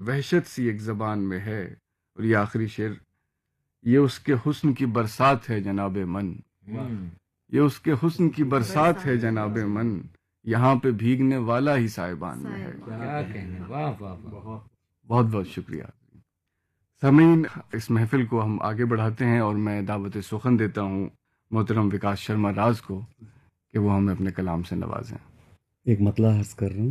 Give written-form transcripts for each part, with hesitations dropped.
وحشت سی ایک زبان میں ہے. اور یہ آخری شعر، یہ اس کے حسن کی برسات ہے جناب من، یہ اس کے حسن کی برسات ہے جناب من، یہاں پہ بھیگنے والا ہی صاحبان میں ہے. کیا کہنے، واہ واہ واہ. بہت بہت شکریہ. سامعین، اس محفل کو ہم آگے بڑھاتے ہیں اور میں دعوت سخن دیتا ہوں محترم وکاس شرما راز کو کہ وہ ہمیں اپنے کلام سے نوازیں. ایک مطلع عرض کر رہا ہوں.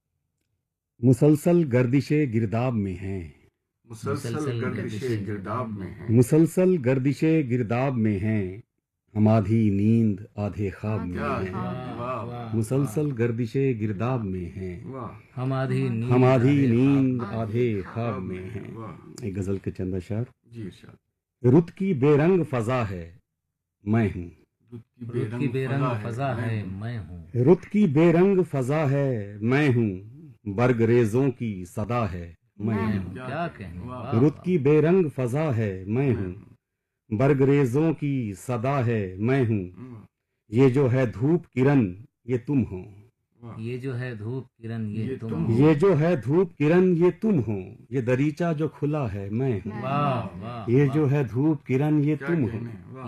مسلسل گردش گرداب میں ہیں، مسلسل گردش گرداب میں ہیں، مسلسل گردش گرداب میں ہیں، ہم آدھی نیند آدھے خواب میں ہیں. واہ واہ مسلسل گردش گرداب میں ہیں، واہ ہم آدھی نیند ہم آدھی نیند آدھے خواب میں ہیں. ایک غزل کے چند اشعار. جی ارشاد. رت کی بے رنگ فضا ہے میں ہوں، رت کی بے رنگ فضا ہے میں ہوں، رت کی بے رنگ فضا ہے میں ہوں، برگ ریزوں کی صدا ہے میں ہوں. کیا کہنے، واہ. رت کی بے رنگ فضا ہے میں ہوں، برگ ریزوں کی صدا ہے میں ہوں. یہ جو ہے دھوپ کرن یہ تم ہو، یہ جو ہے دھوپ کرن یہ تم، یہ جو ہے دھوپ کرن یہ تم ہو، یہ دریچہ جو کھلا ہے میں ہوں. واہ واہ. یہ جو ہے دھوپ کرن یہ تم ہو،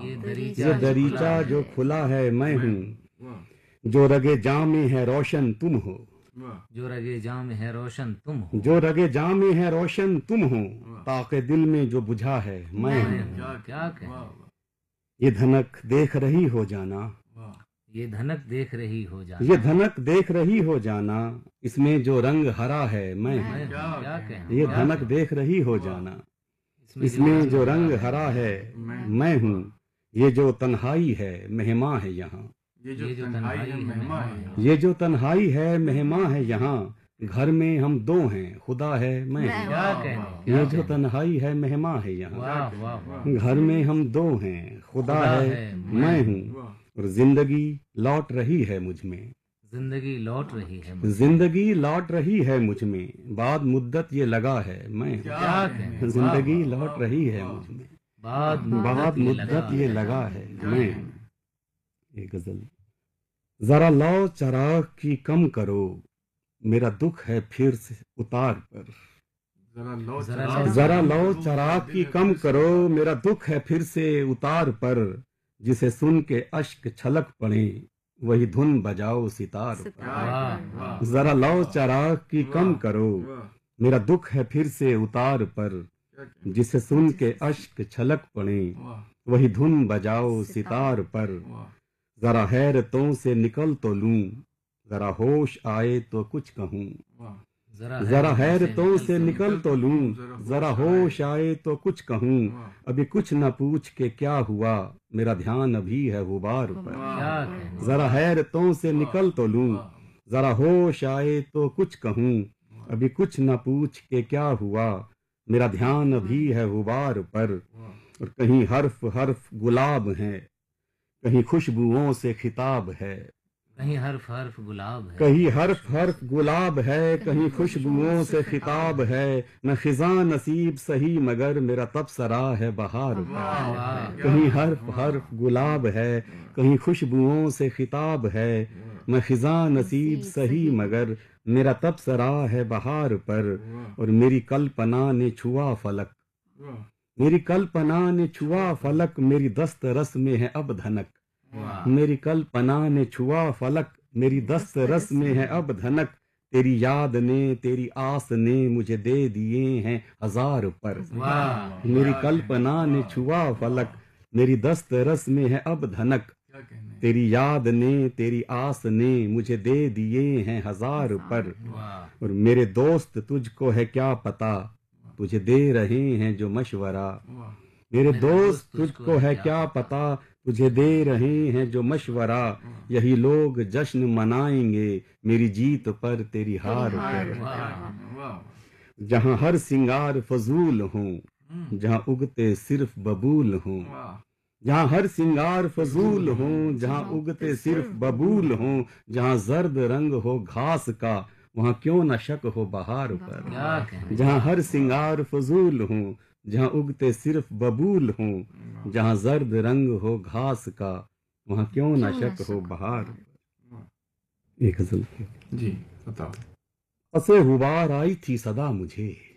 یہ دریچہ جو کھلا ہے میں ہوں. جو رگے جام ہے روشن تم ہو، جو رگے جام ہے روشن تم ہو، جو رگے جام ہے روشن تم ہو، طاق دل میں جو بجھا ہے میں ہوں. کیا کہنے. یہ دھنک دیکھ رہی ہو جانا، یہ دھنک دیکھ رہی ہو جانا، یہ دھنک دیکھ رہی ہو جانا، اس میں جو رنگ ہرا ہے میں ہوں. کیا کہنے. یہ دھنک دیکھ رہی ہو جانا، اس میں جو رنگ ہرا ہے میں ہوں. یہ جو تنہائی ہے مہماں ہے یہاں، یہ جو تنہائی ہے مہمان، یہ جو تنہائی ہے مہماں ہے یہاں. گھر میں ہم دو ہیں خدا ہے میں ہوں. کیا کہنے. یہ جو تنہائی ہے مہماں ہے یہاں، واہ واہ واہ. گھر میں ہم دو ہیں خدا ہے میں ہوں. اور زندگی لوٹ رہی ہے مجھ میں، زندگی لوٹ رہی ہے مجھے. زندگی لوٹ رہی ہے مجھ میں، بعد مدت یہ لگا ہے میں ہوں. کیا کہنے. زندگی لوٹ رہی ہے مجھ میں، بعد بعد مدت یہ لگا ہے میں ہوں. ایک غزل. ذرا لو چراغ کی کم کرو، میرا دکھ ہے پھر سے اتار پر. ذرا لو چراغ کی کم کرو، میرا دکھ ہے پھر سے اتار پر. جسے سن کے اشک چھلک پڑے، وہی دھن بجاؤ ستار پر. واہ واہ. ذرا لو چراغ کی کم کرو، میرا دکھ ہے پھر سے اتار پر. جسے سن کے اشک چھلک پڑے، وہی دھن بجاؤ ستار پر. ذرا حیرتوں سے نکل تو لوں، ذرا ہوش آئے تو کچھ کہوں. ذرا حیرتوں سے نکل تو لوں، ذرا ہوش آئے تو کچھ کہوں. ابھی کچھ نہ پوچھ کے کیا ہوا، میرا دھیان ابھی ہے غبار پر. کیا کہنے. ذرا حیرتوں سے نکل تو لوں، ذرا ہوش آئے تو کچھ کہوں. ابھی کچھ نہ پوچھ کے کیا ہوا، میرا دھیان ابھی ہے غبار پر. اور کہیں حرف حرف گلاب ہیں، کہیں خوشبوؤں سے خطاب ہے. کہیں حرف حرف گلاب ہے، کہیں حرف حرف گلاب ہے، کہیں خوشبوؤں سے خطاب ہے. میں خزاں نصیب سہی مگر میرا تبصرہ ہے بہار پر. کہیں حرف حرف گلاب ہے، کہیں خوشبوؤں سے خطاب ہے. میں خزاں نصیب سہی مگر میرا تبصرہ ہے بہار پر. اور میری کلپنا نے چھوا فلک، میری کلپنا نے چھوا فلک، میری دست رس میں ہے اب دھنک. میری کلپنا نے چھوا فلک، میری دست رس میں ہے اب دھنک. تیری یاد نے تیری آس نے مجھے دے دیے ہیں ہزار پر. میری کلپنا نے چھوا فلک، میری دست رس میں ہے اب دھنک. تیری یاد نے تیری آس نے مجھے دے دیے ہیں ہزار پر. اور میرے دوست تجھ کو ہے کیا پتا، تجھے دے رہے ہیں جو مشورہ. میرے دوست تجھ کو ہے کیا پتا، تجھے دے رہے ہیں جو مشورہ. یہی لوگ جشن منائیں گے میری جیت پر تیری ہار پر. جہاں ہر سنگار فضول ہوں، جہاں اگتے صرف ببول ہوں. جہاں ہر سنگار فضول ہوں، جہاں اگتے صرف ببول ہوں. جہاں زرد رنگ ہو گھاس کا، وہاں کیوں نہ شک ہو بہار پر. جہاں ہر سنگار فضول ہوں، جہاں اگتے صرف ببول ہوں. جہاں زرد رنگ ہو گھاس کا، وہاں کیوں نہ شک ہو بہار. ایک غزل. جی بتاؤ. پسے غبار آئی تھی صدا مجھے،